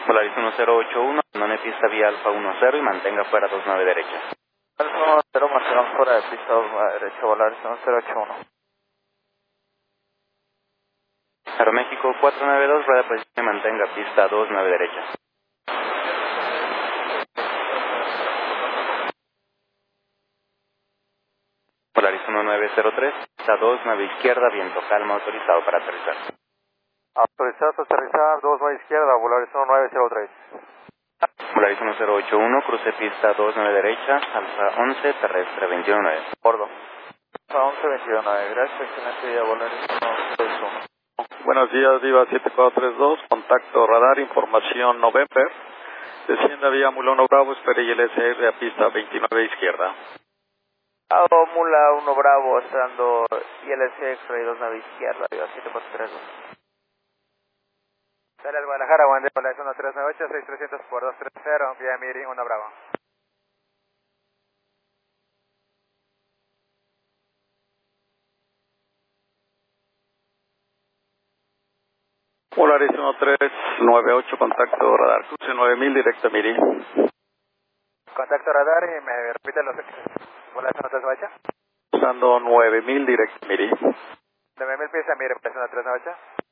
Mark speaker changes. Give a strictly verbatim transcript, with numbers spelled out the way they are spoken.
Speaker 1: Polaris uno cero ocho uno, abandone pista vía Alfa uno cero y mantenga fuera dos nueve derecha.
Speaker 2: Alfa uno cero, mantengamos fuera de pista dos nueve derecha, Polaris uno cero ocho uno.
Speaker 1: Aeroméxico cuatro nueve dos, rueda de posición y mantenga pista dos nueve derecha. Polaris uno nueve cero tres, pista dos nueve izquierda, viento calma, autorizado para aterrizar.
Speaker 2: Autorizado a aterrizar, dos nueve izquierda, Polaris uno nueve cero tres.
Speaker 1: Polaris uno cero ocho uno, cruce pista dos nueve derecha, Alfa once, terrestre veintiuno nueve.
Speaker 2: Bordo. Alfa once veintiuno nueve, gracias, excelente día, Polaris uno seis uno.
Speaker 3: Buenos días, Viva siete cuatro tres dos, contacto radar, información November. Descienda vía Mulano Bravo, espere I L S R a pista veintinueve izquierda.
Speaker 2: Bravo, Mula uno Bravo, estando I L S X-Ray dos nueve izquierda, Viva siete cuatro tres dos. Sale al Guadalajara, Wendy, Polaris uno tres nueve ocho, seis trescientos por dos tres cero, vía Miri uno Bravo.
Speaker 3: Polaris uno tres nueve ocho, contacto radar, cruce nueve mil, directo a Miri.
Speaker 2: Contacto radar y me repite los... Polaris uno tres nueve ocho.
Speaker 3: Usando nueve mil, directo a Miri.
Speaker 2: nueve mil pies a Miri, Polaris uno tres nueve ocho.